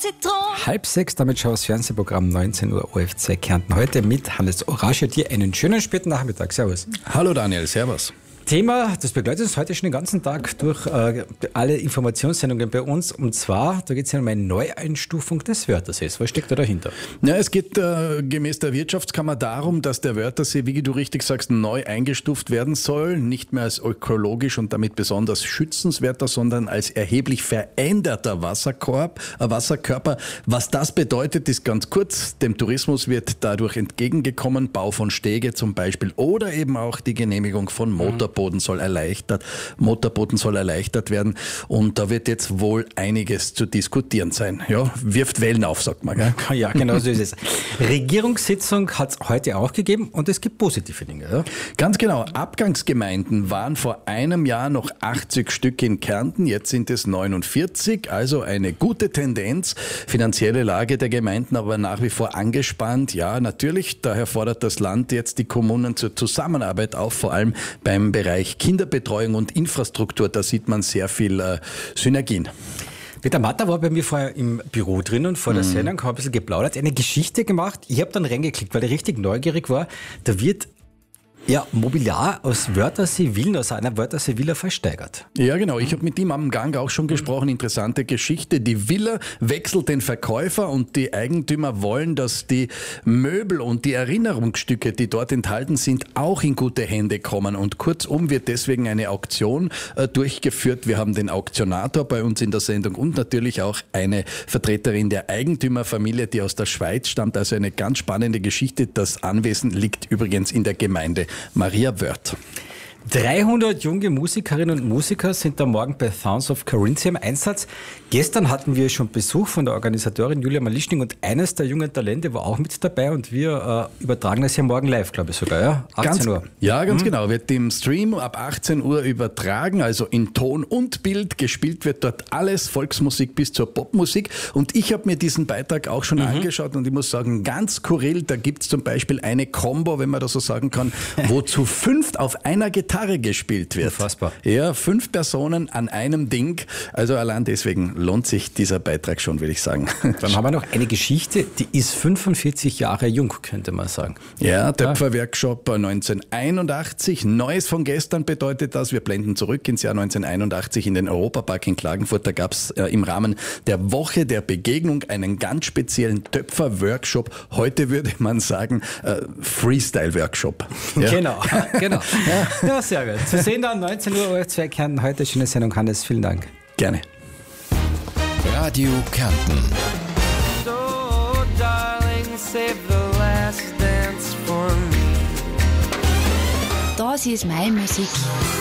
Zitron. 5:30, damit schau das Fernsehprogramm 19 Uhr OF2 Kärnten. Heute mit Hannes Orasche. Dir einen schönen späten Nachmittag. Servus. Hallo Daniel, servus. Thema, das begleitet uns heute schon den ganzen Tag durch alle Informationssendungen bei uns. Und zwar, da geht es ja um eine Neueinstufung des Wörthersees. Was steckt da dahinter? Ja, es geht gemäß der Wirtschaftskammer darum, dass der Wörthersee, wie du richtig sagst, neu eingestuft werden soll. Nicht mehr als ökologisch und damit besonders schützenswerter, sondern als erheblich veränderter Wasserkörper. Was das bedeutet, ist ganz kurz. Dem Tourismus wird dadurch entgegengekommen. Bau von Stege zum Beispiel oder eben auch die Genehmigung von Motorbooten soll erleichtert werden. Und da wird jetzt wohl einiges zu diskutieren sein. Ja, wirft Wellen auf, sagt man. Gell? Ja, genau so ist es. Regierungssitzung hat es heute auch gegeben und es gibt positive Dinge. Ja? Ganz genau. Abgangsgemeinden waren vor einem Jahr noch 80 Stück in Kärnten. Jetzt sind es 49. Also eine gute Tendenz. Finanzielle Lage der Gemeinden aber nach wie vor angespannt. Ja, natürlich. Daher fordert das Land jetzt die Kommunen zur Zusammenarbeit auf, vor allem beim Bereich Kinderbetreuung und Infrastruktur. Da sieht man sehr viel Synergien. Peter Matter war bei mir vorher im Büro drin und vor der Sendung haben ein bisschen geplaudert, eine Geschichte gemacht. Ich habe dann reingeklickt, weil ich richtig neugierig war. Da wird Mobiliar aus Wörthersee-Villen, aus einer Wörthersee-Villa versteigert. Ja, genau. Ich habe mit ihm am Gang auch schon gesprochen. Interessante Geschichte. Die Villa wechselt den Verkäufer und die Eigentümer wollen, dass die Möbel und die Erinnerungsstücke, die dort enthalten sind, auch in gute Hände kommen. Und kurzum wird deswegen eine Auktion durchgeführt. Wir haben den Auktionator bei uns in der Sendung und natürlich auch eine Vertreterin der Eigentümerfamilie, die aus der Schweiz stammt. Also eine ganz spannende Geschichte. Das Anwesen liegt übrigens in der Gemeinde Maria Wörth. 300 junge Musikerinnen und Musiker sind am Morgen bei Sounds of Carinthia im Einsatz. Gestern hatten wir schon Besuch von der Organisatorin Julia Malischning und eines der jungen Talente war auch mit dabei und wir übertragen das ja morgen live, glaube ich sogar, ja? 18 Uhr. Ja, ganz genau. Wird im Stream ab 18 Uhr übertragen, also in Ton und Bild. Gespielt wird dort alles, Volksmusik bis zur Popmusik. Und ich habe mir diesen Beitrag auch schon angeschaut und ich muss sagen, ganz skurril. Da gibt es zum Beispiel eine Combo, wenn man das so sagen kann, wo zu 5 auf einer Gitarre gespielt wird. Unfassbar. Ja, 5 Personen an einem Ding. Also allein deswegen lohnt sich dieser Beitrag schon, würde ich sagen. Dann haben wir noch eine Geschichte, die ist 45 Jahre jung, könnte man sagen. Ja, Töpferworkshop 1981. Neues von gestern bedeutet das. Wir blenden zurück ins Jahr 1981 in den Europapark in Klagenfurt. Da gab es im Rahmen der Woche der Begegnung einen ganz speziellen Töpferworkshop. Heute würde man sagen Freestyle-Workshop. Ja. Genau. Ja, sehr gut. Zu sehen dann 19 Uhr OF2 Kärnten. Heute schöne Sendung. Hannes, vielen Dank. Gerne. Radio Kärnten. So, darling, save the last dance for me. Das ist meine Musik.